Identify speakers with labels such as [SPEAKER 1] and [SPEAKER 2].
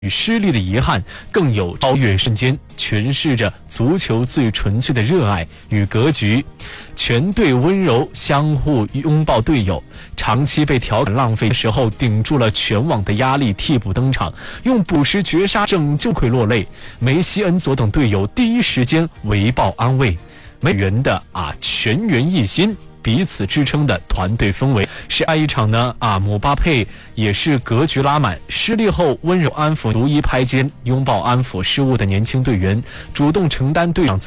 [SPEAKER 1] 与失利的遗憾，更有超越瞬间，诠释着足球最纯粹的热爱与格局。全队温柔相互拥抱队友，长期被调侃浪费的时候，顶住了全网的压力，替补登场，用补时绝杀拯救溃落泪。梅西、恩佐等队友第一时间围抱安慰，每员的全员一心。彼此支撑的团队氛围，是一场呢姆巴佩也是格局拉满，失利后温柔安抚，逐一拍肩拥抱安抚失误的年轻队员，主动承担队长